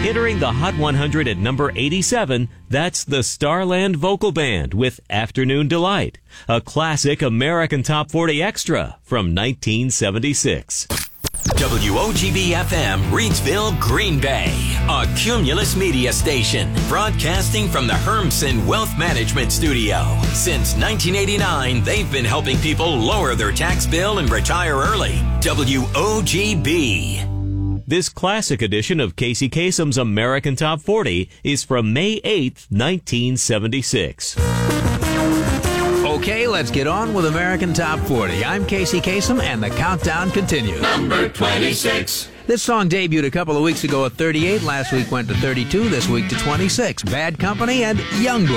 Entering the Hot 100 at number 87, that's the Starland Vocal Band with Afternoon Delight, a classic American Top 40 extra from 1976. WOGB-FM, Reidsville, Green Bay, a Cumulus media station, broadcasting from the Hermsen Wealth Management Studio. Since 1989, they've been helping people lower their tax bill and retire early. WOGB. This classic edition of Casey Kasem's American Top 40 is from May 8th, 1976. Okay, let's get on with American Top 40. I'm Casey Kasem, and the countdown continues. Number 26. This song debuted a couple of weeks ago at 38. Last week went to 32. This week to 26. Bad Company and Youngblood.